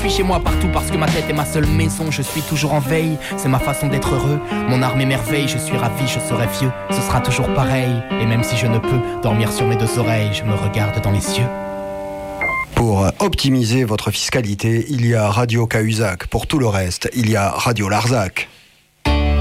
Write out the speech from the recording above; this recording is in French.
suis chez moi partout parce que ma tête est ma seule maison. Je suis toujours en veille, c'est ma façon d'être heureux. Mon arme est merveille, je suis ravi, je serai vieux. Ce sera toujours pareil, et même si je ne peux dormir sur mes deux oreilles, je me regarde dans les yeux. Pour optimiser votre fiscalité, il y a Radio Cahuzac. Pour tout le reste, il y a Radio Larzac.